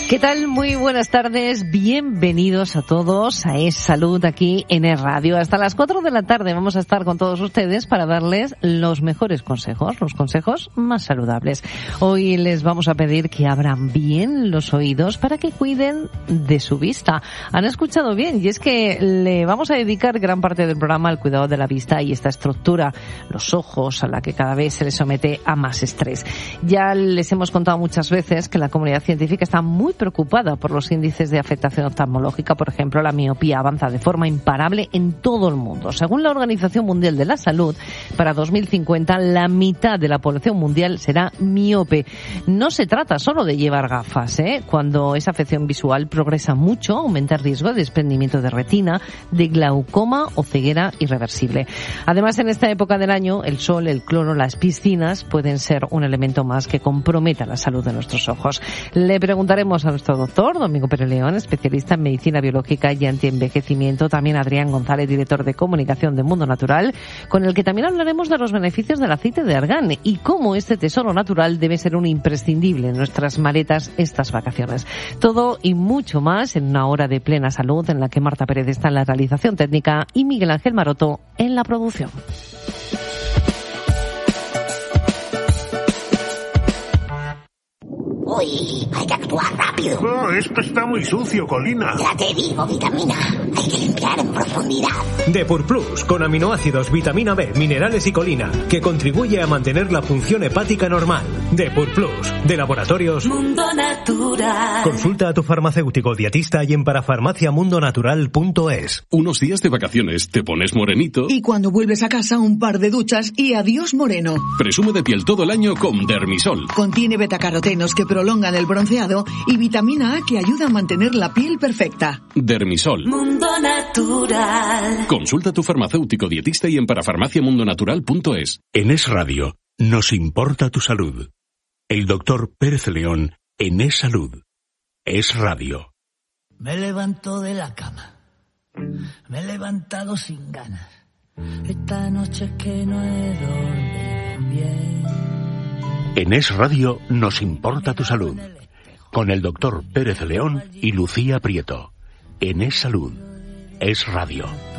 ¿Qué tal? Muy buenas tardes. Bienvenidos a todos a Es Salud aquí en Es Radio. Hasta las 4 de la tarde vamos a estar con todos ustedes para darles los mejores consejos, los consejos más saludables. Hoy les vamos a pedir que abran bien los oídos para que cuiden de su vista. Han escuchado bien, y es que le vamos a dedicar gran parte del programa al cuidado de la vista y esta estructura, los ojos, a la que cada vez se les somete a más estrés. Ya les hemos contado muchas veces que la comunidad científica está muy preocupada por los índices de afectación oftalmológica. Por ejemplo, la miopía avanza de forma imparable en todo el mundo. Según la Organización Mundial de la Salud, para 2050 la mitad de la población mundial será miope. No se trata solo de llevar gafas, Cuando esa afección visual progresa mucho, aumenta el riesgo de desprendimiento de retina, de glaucoma o ceguera irreversible. Además, en esta época del año, el sol, el cloro, las piscinas pueden ser un elemento más que comprometa la salud de nuestros ojos. Le preguntaremos a nuestro doctor, Domingo Pérez León, especialista en medicina biológica y antienvejecimiento, también Adrián González, director de comunicación de Mundo Natural, con el que también hablaremos de los beneficios del aceite de argán y cómo este tesoro natural debe ser un imprescindible en nuestras maletas estas vacaciones. Todo y mucho más en una hora de plena salud en la que Marta Pérez está en la realización técnica y Miguel Ángel Maroto en la producción. Uy, hay que actuar rápido. Oh, esto está muy sucio, Colina. Ya te digo, vitamina. Hay que limpiar en profundidad. Depur Plus, con aminoácidos, vitamina B, minerales y colina, que contribuye a mantener la función hepática normal. Depur Plus, de Laboratorios Mundo Natural. Consulta a tu farmacéutico dietista y en parafarmaciamundonatural.es. Unos días de vacaciones, te pones morenito. Y cuando vuelves a casa, un par de duchas y adiós moreno. Presume de piel todo el año con Dermisol. Contiene betacarotenos que prolongan el bronceado y vitamina A que ayuda a mantener la piel perfecta. Dermisol. Mundo Natural. Consulta a tu farmacéutico dietista y en parafarmaciamundonatural.es. En Es Radio, nos importa tu salud. El doctor Pérez León en Es Salud. Es Radio. Me levanto de la cama. Me he levantado sin ganas. Esta noche es que no he dormido bien. En Es Radio nos importa tu salud, con el doctor Pérez León y Lucía Prieto. En Es Salud, Es Radio.